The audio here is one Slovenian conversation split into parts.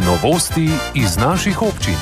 Novosti iz naših občin.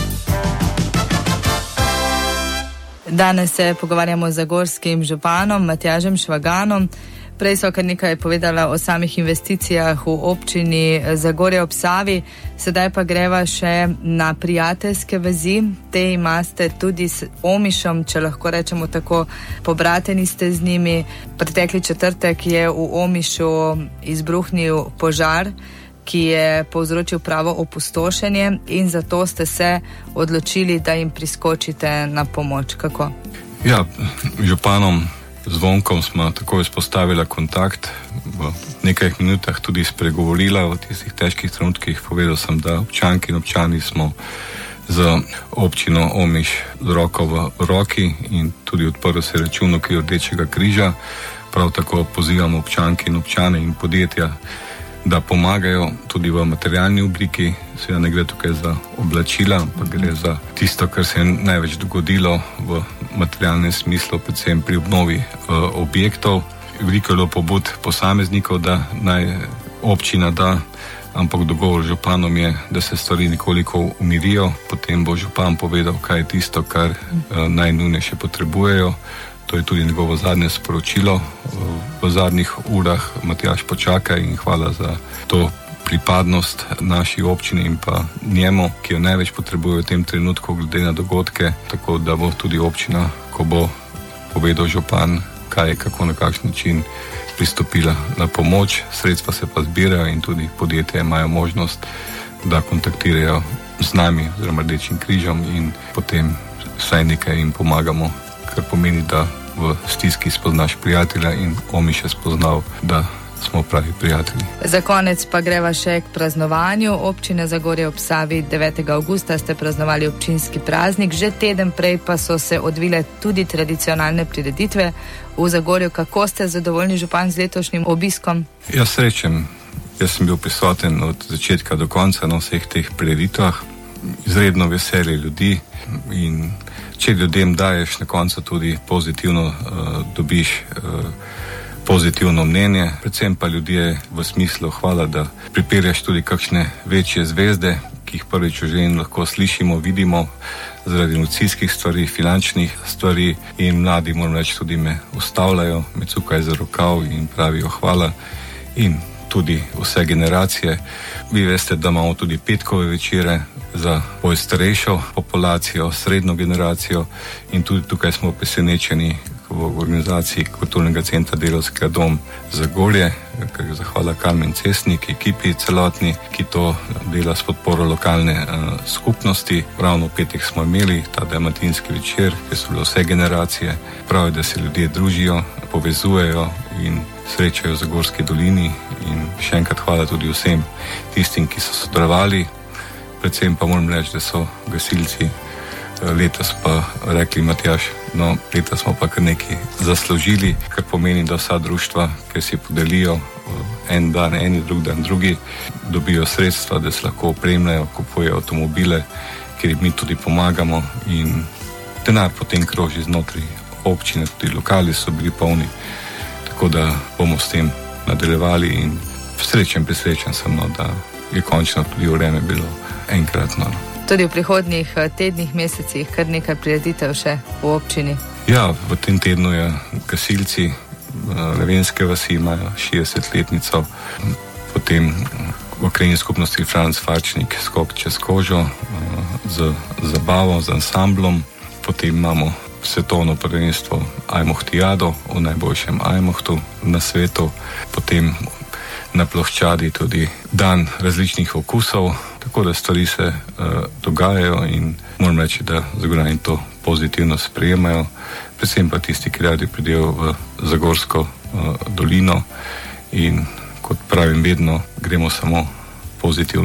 Danes se pogovarjamo z zagorskim županom Matjažem Švaganom. Prej so kar nekaj povedala o samih investicijah v občini Zagorje ob Savi, sedaj pa greva še na prijateljske vezi. Te imate tudi s Omišom, če lahko rečemo tako, pobrateni ste z njimi. Pretekli četrtek je v Omišu izbruhnil požar, ki je povzročil pravo opustošenje, in zato ste se odločili, da jim priskočite na pomoč. Kako? Ja, županom Zvonkom smo takoj vzpostavila kontakt, v nekaj minutah tudi spregovorila v tistih težkih trenutkih. Povedal sem, da občanki in občani smo z občino Omiš z roko v roki in tudi odprl se račun v okviru Rdečega križa. Prav tako pozivamo občanke in občane in podjetja, da pomagajo tudi v materialni obliki. Seveda ne gre tukaj za oblačila, ampak gre za tisto, kar se je največ dogodilo v materialnem smislu, predvsem pri obnovi objektov. Veliko je bilo pobud posameznikov, da naj občina da, ampak dogovor z županom je, da se stvari nekoliko umirijo, potem bo župan povedal, kaj je tisto, kar najnujnejše potrebujejo. To je tudi njegovo zadnje sporočilo v zadnjih urah. Matjaž počaka in hvala za to pripadnost naši občini in pa njemu, ki jo največ potrebuje v tem trenutku glede na dogodke, tako da bo tudi občina, ko bo povedal župan, kaj, kako, na kakšen način pristopila na pomoč. Sredstva se pa zbirajo in tudi podjetja imajo možnost, da kontaktirajo z nami oziroma Rdečim križom in potem vsaj nekaj jim pomagamo, kar pomeni, da v stiski spoznaš prijatelja in Omiš je spoznal, da smo pravi prijatelji. Za konec pa greva še k praznovanju. Občina Zagorje ob Savi 9. avgusta ste praznovali občinski praznik, že teden prej pa so se odvile tudi tradicionalne prireditve v Zagorju. Kako ste zadovoljni, župan, z letošnjim obiskom? Ja, srečen. Jaz sem bil prisoten od začetka do konca na vseh teh prireditvah. Izredno veselje ljudi in če ljudem daješ, na koncu tudi pozitivno dobiš pozitivno mnenje. Predvsem pa ljudje v smislu hvala, da pripelješ tudi kakšne večje zvezde, ki jih prvič v življenju lahko slišimo, vidimo, zaradi emocijskih stvari, finančnih stvari, in mladi, moram reči, tudi me ustavljajo, me cukajo za rokav in pravijo hvala, in tudi vse generacije. Vi veste, da imamo tudi petkove večere za bolj starejšo populacijo, srednjo generacijo, in tudi tukaj smo presenečeni v organizaciji Kulturnega centra Delavskega dom Zagorje, kar je zahvala Karmen Cesnik, ekipi celotni, ki to dela s podporo lokalne skupnosti. Ravno v petek smo imeli ta dalmatinski večer, kjer so bile vse generacije. Prav je, da se ljudje družijo, povezujejo in srečajo v Zagorski dolini, in še enkrat hvala tudi vsem tistim, ki so sodelovali. Predvsem pa moram reči, da so gasilci letos pa rekli, Matjaž, no, letos smo pa kar nekaj zaslužili, kar pomeni, da vsa društva, ki si podelijo en dan, eni, drug dan, drugi, dobijo sredstva, da se lahko opremljajo, kupujejo avtomobile, kjer mi tudi pomagamo, in denar potem kroži znotraj občine, tudi lokali so bili polni, tako da bomo s tem nadaljevali in presrečen sem, no, da je končno tudi vreme bilo enkratno. Tudi v prihodnjih tednih, mesecih kar nekaj prireditev še v občini. Ja, v tem tednu je gasilci Levenske vasi imajo 60-letnico, potem v krajinski skupnosti Franc Farčnik skok čez kožo z zabavo, z ansamblom, potem imamo svetovno prvenstvo Ajmohtijado v najboljšem Ajmohtu na svetu, potem na ploščadi tudi dan različnih okusov, tako da stvari se dogajajo in moram reči, da Zagorjani to pozitivno sprejemajo, predvsem pa tisti, ki radi pridejo v Zagorsko dolino, in kot pravim vedno, gremo samo pozitivno.